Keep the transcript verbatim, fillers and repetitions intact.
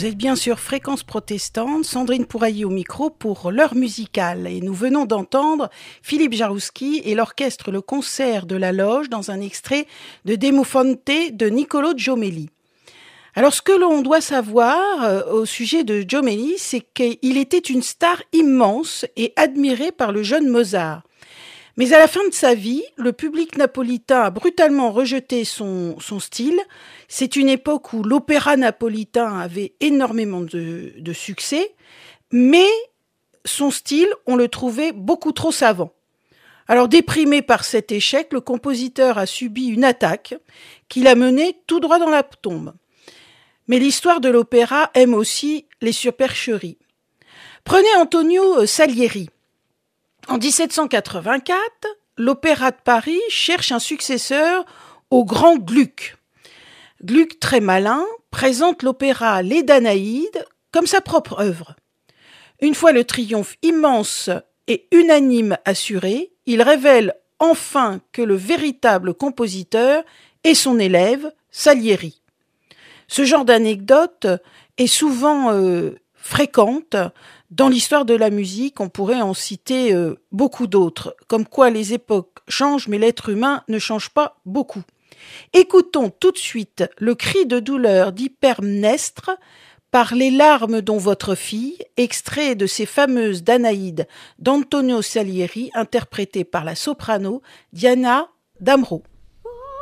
Vous êtes bien sur Fréquence Protestante, Sandrine Pourailly au micro pour l'heure musicale. Et nous venons d'entendre Philippe Jarouski et l'orchestre Le Concert de la Loge dans un extrait de Demo Fonte de Niccolò Jommelli. Alors ce que l'on doit savoir euh, au sujet de Jommelli, c'est qu'il était une star immense et admirée par le jeune Mozart. Mais à la fin de sa vie, le public napolitain a brutalement rejeté son, son style. C'est une époque où l'opéra napolitain avait énormément de, de succès, mais son style, on le trouvait beaucoup trop savant. Alors déprimé par cet échec, le compositeur a subi une attaque qui l'a mené tout droit dans la tombe. Mais l'histoire de l'opéra aime aussi les supercheries. Prenez Antonio Salieri. En dix-sept cent quatre-vingt-quatre, l'Opéra de Paris cherche un successeur au grand Gluck. Gluck, très malin, présente l'opéra Les Danaïdes comme sa propre œuvre. Une fois le triomphe immense et unanime assuré, il révèle enfin que le véritable compositeur est son élève, Salieri. Ce genre d'anecdote est souvent euh, fréquente dans l'histoire de la musique. On pourrait en citer euh, beaucoup d'autres, comme quoi les époques changent, mais l'être humain ne change pas beaucoup. Écoutons tout de suite le cri de douleur d'Hypermnestre par les larmes dont votre fille, extrait de ces fameuses Danaïdes d'Antonio Salieri, interprétées par la soprano Diana Damrau.